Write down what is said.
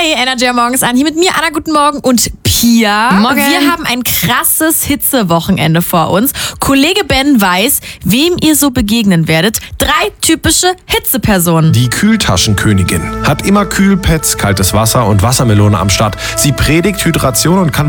Hi, Energy morgens an. Hier mit mir, Anna, guten Morgen und Pia. Morgen. Wir haben ein krasses Hitzewochenende vor uns. Kollege Ben weiß, wem ihr so begegnen werdet. 3 typische Hitzepersonen. Die Kühltaschenkönigin hat immer Kühlpads, kaltes Wasser und Wassermelone am Start. Sie predigt Hydration und kann